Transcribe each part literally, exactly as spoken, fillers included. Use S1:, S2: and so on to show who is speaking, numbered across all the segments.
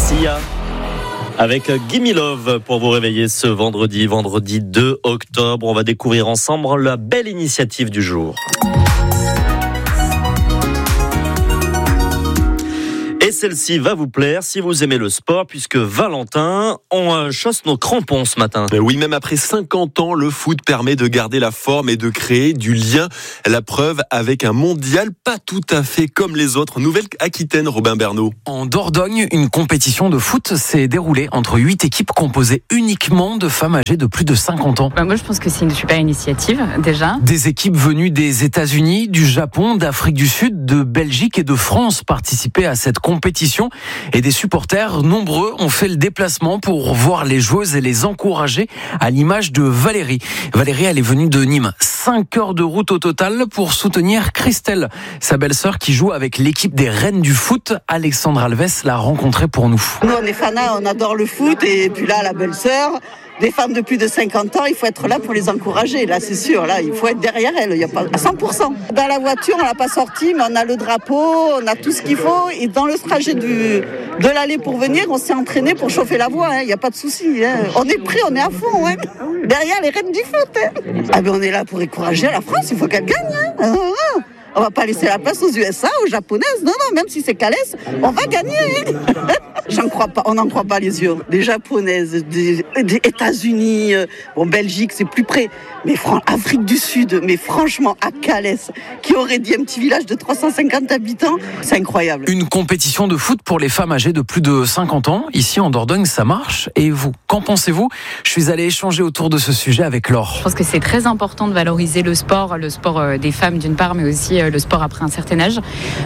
S1: Sia avec Gimme Love pour vous réveiller ce vendredi, vendredi deux octobre. On va découvrir ensemble la belle initiative du jour. Et celle-ci va vous plaire si vous aimez le sport, puisque Valentin, on chausse nos crampons ce matin.
S2: Oui, même après cinquante ans, le foot permet de garder la forme et de créer du lien. La preuve avec un mondial pas tout à fait comme les autres. Nouvelle-Aquitaine, Robin Bernot.
S3: En Dordogne, une compétition de foot s'est déroulée entre huit équipes composées uniquement de femmes âgées de plus de cinquante ans.
S4: Bah moi, je pense que c'est une super initiative, déjà.
S3: Des équipes venues des États-Unis, du Japon, d'Afrique du Sud, de Belgique et de France participaient à cette compétition. compétition et des supporters nombreux ont fait le déplacement pour voir les joueuses et les encourager, à l'image de Valérie. Valérie, elle est venue de Nîmes. Cinq heures de route au total pour soutenir Christelle, sa belle-sœur qui joue avec l'équipe des Reines du foot. Alexandre Alves l'a rencontrée pour nous.
S5: Nous, on est fanats, on adore le foot et puis là, la belle-sœur, des femmes de plus de cinquante ans, il faut être là pour les encourager. Là, c'est sûr, là, il faut être derrière elles, il y a pas à cent pour cent. Dans la voiture, on l'a pas sorti, mais on a le drapeau, on a tout ce qu'il faut. Et dans le trajet du, de l'aller pour venir, on s'est entraîné pour chauffer la voie. Il n'y a pas de souci. Hein. On est prêt, on est à fond. Hein. Derrière les Reines du foot. Hein. Ah ben, on est là pour encourager la France. Il faut qu'elle gagne. Hein. On va pas laisser la place aux U S A, aux Japonaises. Non, non, même si c'est Calès, on va gagner. J'en crois pas, on n'en croit pas les yeux. Des Japonaises, des, des États-Unis, euh, bon, Belgique, c'est plus près. Mais fran- Afrique du Sud, mais franchement, à Calès, qui aurait dit un petit village de trois cent cinquante habitants, c'est incroyable.
S3: Une compétition de foot pour les femmes âgées de plus de cinquante ans. Ici, en Dordogne, ça marche. Et vous, qu'en pensez-vous ? Je suis allé échanger autour de ce sujet avec Laure.
S4: Je pense que c'est très important de valoriser le sport, le sport des femmes d'une part, mais aussi le sport après un certain âge.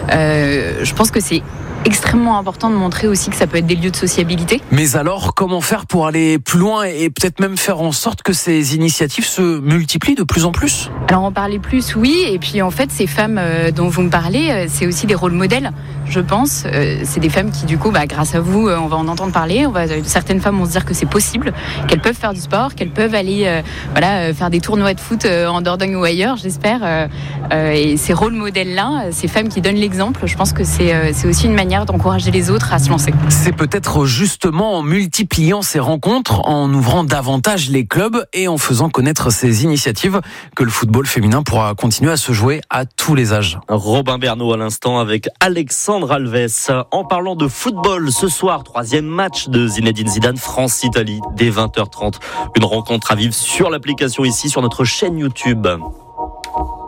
S4: Euh, je pense que c'est extrêmement important de montrer aussi que ça peut être des lieux de sociabilité.
S3: Mais alors, comment faire pour aller plus loin et peut-être même faire en sorte que ces initiatives se multiplient de plus en plus ?
S4: Alors en parler plus, oui. Et puis en fait, ces femmes dont vous me parlez, c'est aussi des rôles modèles, je pense. C'est des femmes qui, du coup, bah, grâce à vous, on va en entendre parler. On va, certaines femmes vont se dire que c'est possible, qu'elles peuvent faire du sport, qu'elles peuvent aller euh, voilà, faire des tournois de foot en Dordogne ou ailleurs, j'espère. Euh, et ces rôles modèles-là, ces femmes qui donnent l'exemple, je pense que c'est, c'est aussi une manière d'encourager les autres à se lancer.
S3: C'est peut-être justement en multipliant ces rencontres, en ouvrant davantage les clubs et en faisant connaître ces initiatives que le football féminin pourra continuer à se jouer à tous les âges.
S1: Robin Bernot à l'instant avec Alexandre Alves. En parlant de football, ce soir, troisième match de Zinedine Zidane, France-Italie, dès vingt heures trente. Une rencontre à vivre sur l'application ici, sur notre chaîne YouTube.